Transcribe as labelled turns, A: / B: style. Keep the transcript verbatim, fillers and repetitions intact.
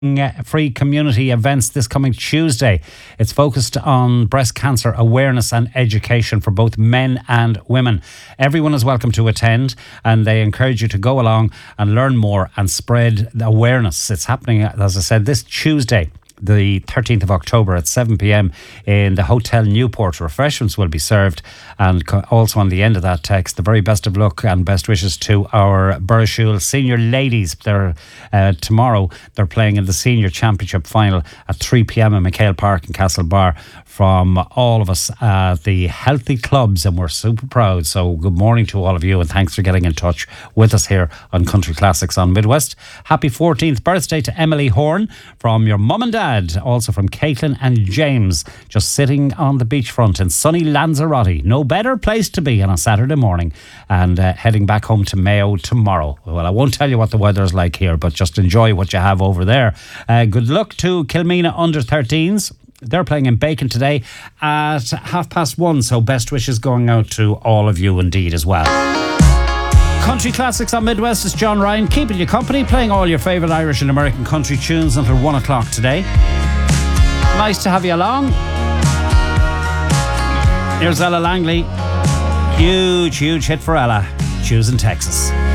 A: free community events this coming Tuesday. It's focused on breast cancer awareness and education for both men and women. Everyone is welcome to attend, and they encourage you to go along and learn more and spread the awareness. It's happening, as I said, this Tuesday, the thirteenth of October at seven p.m. in the Hotel Newport. Refreshments will be served, and also on the end of that text, the very best of luck and best wishes to our Burrishoole senior ladies. They're uh, tomorrow they're playing in the senior championship final at three p.m. in McHale Park in Castlebar. From all of us at the Healthy Clubs, and we're super proud. So good morning to all of you, and thanks for getting in touch with us here on Country Classics on Midwest. Happy fourteenth birthday to Emily Horn from your mum and dad, also from Caitlin and James, just sitting on the beachfront in sunny Lanzarote. No better place to be on a Saturday morning, and uh, heading back home to Mayo tomorrow. Well, I won't tell you what the weather's like here, but just enjoy what you have over there. Uh, good luck to Kilmena under thirteens. They're playing in Bacon today at half past one, so best wishes going out to all of you indeed as well. Country Classics on Midwest is John Ryan, keeping you company, playing all your favourite Irish and American country tunes until one o'clock today. Nice to have you along. Here's Ella Langley. Huge, huge hit for Ella. Choosing Texas.